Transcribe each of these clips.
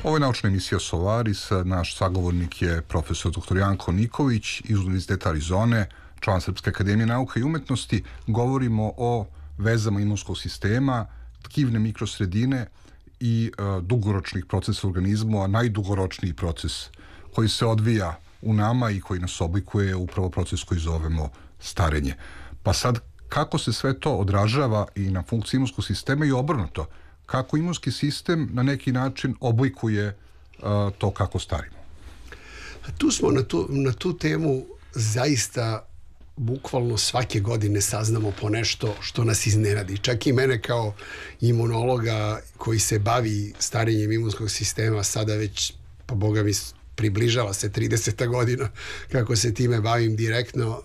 Ovo je naučna emisija Solaris, naš sagovornik je profesor dr. Janko Niković iz Univerziteta Arizone, član Srpske akademije nauka i umetnosti. Govorimo o vezama imunskog sistema, tkivne mikrosredine i dugoročnih procesa u organizmu, a najdugoročniji proces koji se odvija u nama i koji nas oblikuje je upravo proces koji zovemo starenje. Pa sad, kako se sve to odražava i na funkciju imunskog sistema i obrnuto? Kako imunski sistem na neki način oblikuje to kako starimo? Tu smo na tu temu zaista bukvalno svake godine saznamo po nešto što nas iznenadi. Čak i mene kao imunologa koji se bavi starenjem imunskog sistema sada već, pa boga mi, približava se 30 godina kako se time bavim direktno.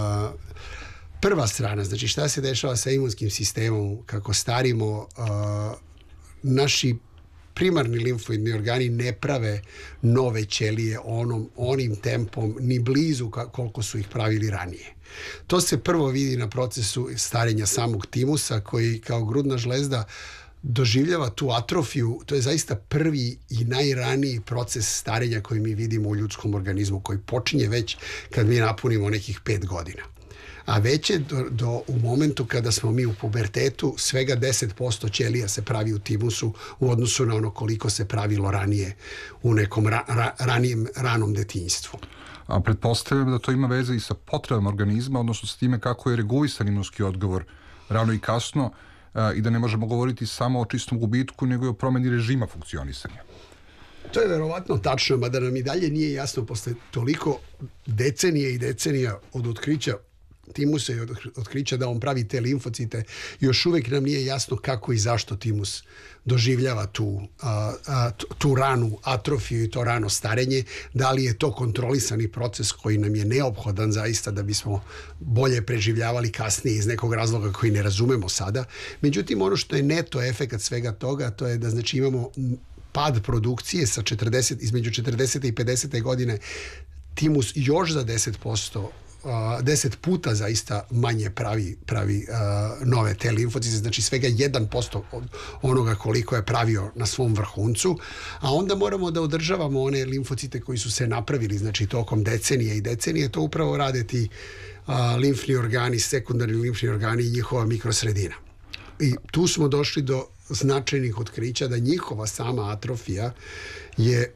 Prva strana, znači šta se dešava sa imunskim sistemom kako starimo, naši primarni limfoidni organi ne prave nove ćelije onim tempom ni blizu koliko su ih pravili ranije. To se prvo vidi na procesu starenja samog timusa koji kao grudna žlezda doživljava tu atrofiju. To je zaista prvi i najraniji proces starenja koji mi vidimo u ljudskom organizmu, koji počinje već kad mi napunimo nekih 5 godina. A već je u momentu kada smo mi u pubertetu, svega 10% ćelija se pravi u timusu u odnosu na ono koliko se pravilo ranije u nekom ranom detinjstvu. A pretpostavljam da to ima veze i sa potrebama organizma, odnosno s time kako je regulisan imunski odgovor rano i kasno, i da ne možemo govoriti samo o čistom gubitku, nego i o promeni režima funkcionisanja. To je verovatno tačno, mada nam i dalje nije jasno posle toliko decenije i decenija od otkrića timusa i otkrića da on pravi te limfocite, još uvek nam nije jasno kako i zašto timus doživljava tu ranu atrofiju i to rano starenje. Da li je to kontrolisani proces koji nam je neophodan zaista da bismo bolje preživljavali kasnije iz nekog razloga koji ne razumemo sada. Međutim, ono što je neto efekat svega toga, to je da znači imamo pad produkcije sa između 40. i 50. godine. Timus još za 10 puta zaista manje pravi nove te limfocite, znači svega 1% od onoga koliko je pravio na svom vrhuncu, a onda moramo da održavamo one limfocite koji su se napravili, znači tokom decenije i decenije. To upravo rade ti limfni organi, sekundarni limfni organi i njihova mikrosredina. I tu smo došli do značajnih otkrića da njihova sama atrofija je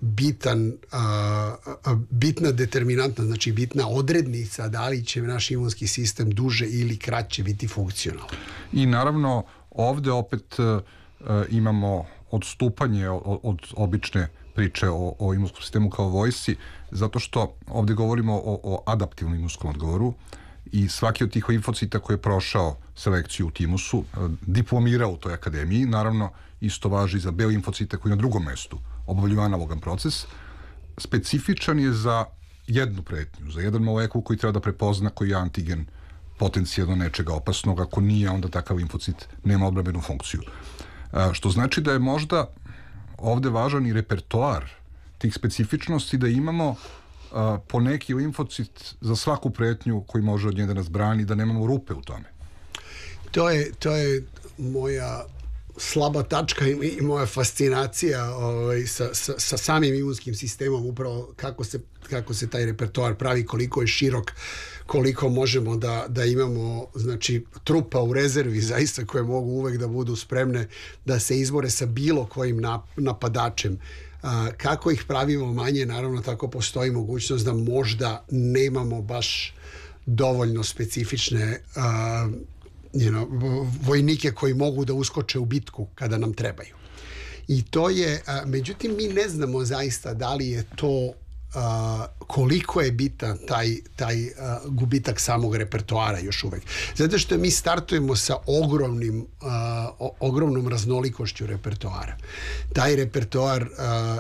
bitna determinantna, znači bitna odrednica da li će naš imunski sistem duže ili kraće biti funkcionalan. I naravno ovde opet imamo odstupanje od obične priče o imunskom sistemu kao vojsci, zato što ovde govorimo o adaptivnom imunskom odgovoru i svaki od tih limfocita koji je prošao selekciju u timusu, diplomirao u toj akademiji, naravno isto važi za B limfocite koji je na drugom mestu obavljaju analogan proces, specifičan je za jednu pretnju, za jedan molekul koji treba da prepozna koji je antigen potencijalno nečega opasnog. Ako nije, onda takav limfocit nema odbrambenu funkciju. Što znači da je možda ovde važan i repertoar tih specifičnosti, da imamo po neki limfocit za svaku pretnju koji može od nje da nas brani, da nemamo rupe u tome. To je moja slaba tačka i moja fascinacija sa samim imunskim sistemom, upravo kako se taj repertoar pravi, koliko je širok, koliko možemo da imamo znači trupa u rezervi zaista koje mogu uvek da budu spremne da se izbore sa bilo kojim napadačem. Kako ih pravimo manje, naravno tako postoji mogućnost da možda nemamo baš dovoljno specifične vojnike koji mogu da uskoče u bitku kada nam trebaju. I to je, međutim, mi ne znamo zaista da li je to koliko je bitan taj gubitak samog repertoara još uvek. Zato što mi startujemo sa ogromnom raznolikošću repertoara. Taj repertoar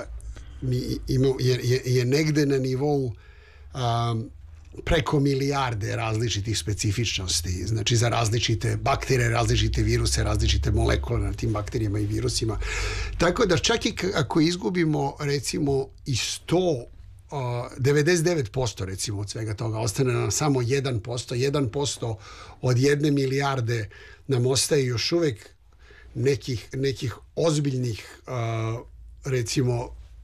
je negde na nivou preko milijarde različitih specifičnosti, znači za različite bakterije, različite viruse, različite molekule na tim bakterijama i virusima. Tako da čak i ako izgubimo recimo i 99% recimo od svega toga, ostane nam samo 1% od 1 milijarde nam ostaje još uvek nekih ozbiljnih recimo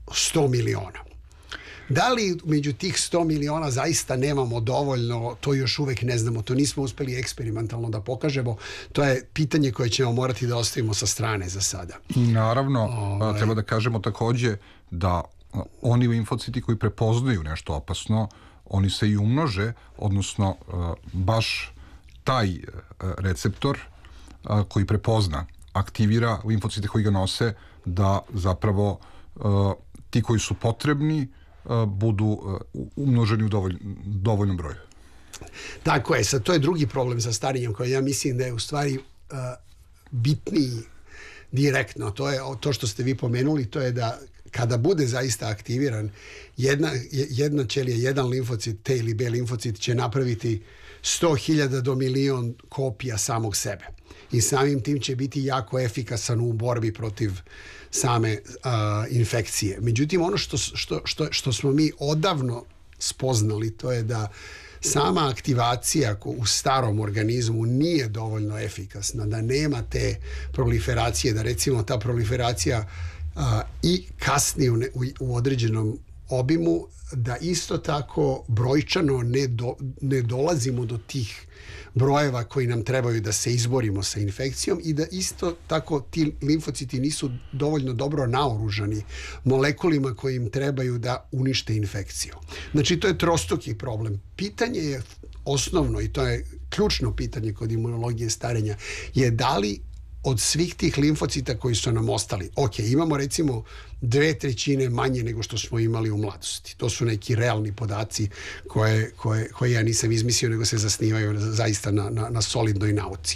100 miliona. Da li među tih 100 miliona zaista nemamo dovoljno, to još uvek ne znamo, to nismo uspeli eksperimentalno da pokažemo, to je pitanje koje ćemo morati da ostavimo sa strane za sada. I naravno, treba da kažemo takođe da oni limfociti koji prepoznaju nešto opasno, oni se i umnože, odnosno baš taj receptor koji prepozna aktivira limfocite koji ga nose da zapravo ti koji su potrebni budu umnoženi u dovoljnom broju. Tako je, sad to je drugi problem sa starenjem koji ja mislim da je u stvari bitniji direktno. To je to što ste vi pomenuli, to je da kada bude zaista aktiviran, jedna ćelija, jedan limfocit, T ili B limfocit će napraviti 100.000 do milion kopija samog sebe. I samim tim će biti jako efikasan u borbi protiv same infekcije. Međutim, ono što smo mi odavno spoznali, to je da sama aktivacija u starom organizmu nije dovoljno efikasna, da nema te proliferacije, da recimo ta proliferacija i kasni u određenom obimu, da isto tako brojčano ne dolazimo do tih brojeva koji nam trebaju da se izborimo sa infekcijom i da isto tako ti limfociti nisu dovoljno dobro naoružani molekulima koji im trebaju da unište infekciju. Znači, to je trostruki problem. Pitanje je osnovno, i to je ključno pitanje kod imunologije starenja, je da li od svih tih limfocita koji su nam ostali, imamo recimo 2/3 manje nego što smo imali u mladosti. To su neki realni podaci koje ja nisam izmislio, nego se zasnivaju zaista na solidnoj nauci.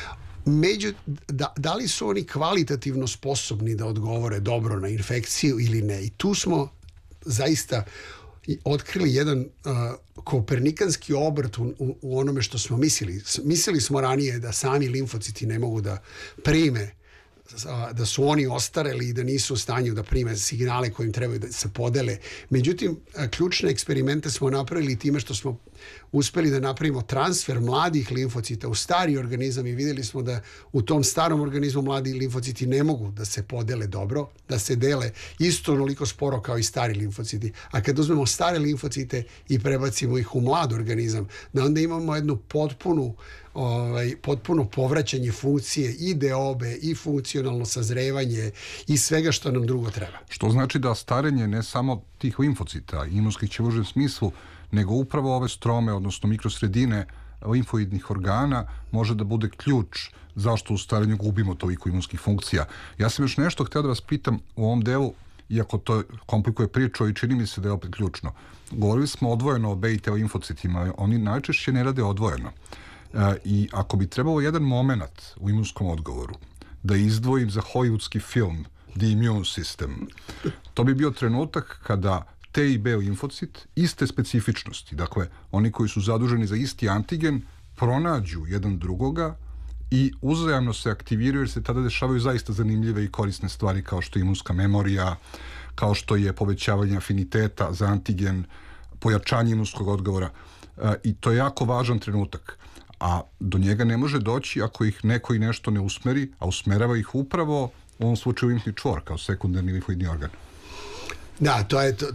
Da li su oni kvalitativno sposobni da odgovore dobro na infekciju ili ne? I tu smo zaista otkrili jedan kopernikanski obrt u onome što smo mislili. Mislili smo ranije da sami limfociti ne mogu da prime, da su oni ostareli i da nisu u stanju da prime signale kojim trebaju da se podele. Međutim, ključne eksperimente smo napravili time što smo uspeli da napravimo transfer mladih limfocita u stari organizam i vidjeli smo da u tom starom organizmu mladi limfociti ne mogu da se podele dobro, da se dele isto onoliko sporo kao i stari limfociti. A kad uzmemo stare limfocite i prebacimo ih u mlad organizam, da onda imamo jednu potpuno povraćanje funkcije i deobe i funkcionalno sazrevanje i svega što nam drugo treba. Što znači da starenje ne samo tih limfocita, imunskih će u užem smislu, nego upravo ove strome, odnosno mikrosredine limfoidnih organa može da bude ključ zašto u starenju gubimo toliko imunskih funkcija. Ja sam još nešto htio da vas pitam u ovom delu, iako to komplikuje priču i čini mi se da je opet ključno. Govorili smo odvojeno o B i T limfocitima, oni najčešće ne rade odvojeno. I ako bi trebalo jedan moment u imunskom odgovoru da izdvojim za hollywoodski film The Immune System, to bi bio trenutak kada T i B limfocit iste specifičnosti, dakle oni koji su zaduženi za isti antigen pronađu jedan drugoga i uzajamno se aktiviraju jer se tada dešavaju zaista zanimljive i korisne stvari kao što je imunska memorija, kao što je povećavanje afiniteta za antigen, pojačanje imunskog odgovora i to je jako važan trenutak. A do njega ne može doći ako ih neko i nešto ne usmeri, a usmerava ih upravo u ovom slučaju limfni čvor kao sekundarni limfoidni organ. Da,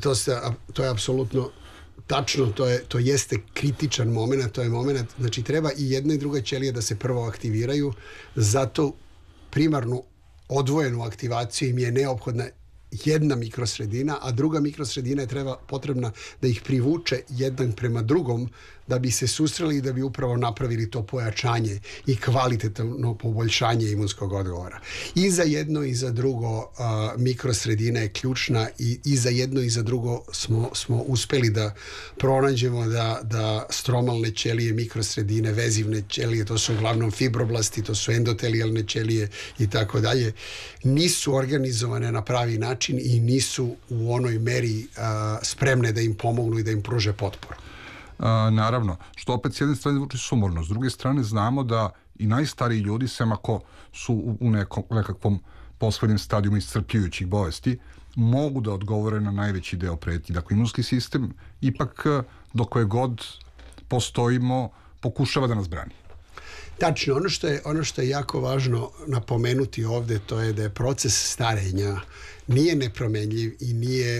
to je apsolutno tačno, to jeste kritičan moment, to je moment, znači treba i jedna i druga ćelija da se prvo aktiviraju, zato primarnu odvojenu aktivaciju im je neophodna jedna mikrosredina, a druga mikrosredina je potrebna da ih privuče jedan prema drugom da bi se susreli i da bi upravo napravili to pojačanje i kvalitetno poboljšanje imunskog odgovora. I za jedno i za drugo mikrosredina je ključna i za jedno i za drugo smo uspeli da pronađemo da stromalne ćelije, mikrosredine, vezivne ćelije, to su uglavnom fibroblasti, to su endotelijalne ćelije i tako dalje, nisu organizovane na pravi način i nisu u onoj meri spremne da im pomognu i da im pruže potporu. Naravno, što opet s jedne strane zvuči sumorno, s druge strane znamo da i najstariji ljudi, sem ako su u nekakvom poslednjem stadijumu iscrpljujućih bolesti, mogu da odgovore na najveći deo pretnji. Dakle, imunski sistem ipak do koje god postojimo pokušava da nas brani. Tačno, ono što je jako važno napomenuti ovde, to je da je proces starenja nije nepromenljiv i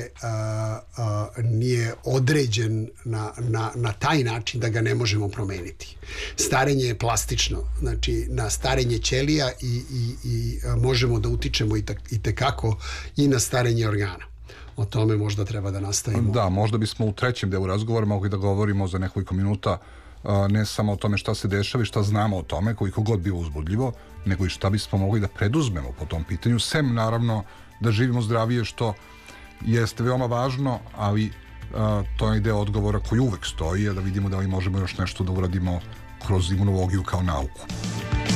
nije određen na taj način da ga ne možemo promeniti. Starenje je plastično, znači na starenje ćelija i možemo da utičemo i tekako i na starenje organa. O tome možda treba da nastavimo. Da, možda bismo u trećem delu razgovora mogli da govorimo za nekoliko minuta ne samo o tome šta se dešava i šta znamo o tome, koliko god bilo uzbudljivo, nego i šta bismo mogli da preduzmemo po tom pitanju, sem naravno da živimo zdravije, što jeste veoma važno, ali to je deo odgovora koji uvek stoji, da vidimo da li možemo još nešto da uradimo kroz imunologiju kao nauku.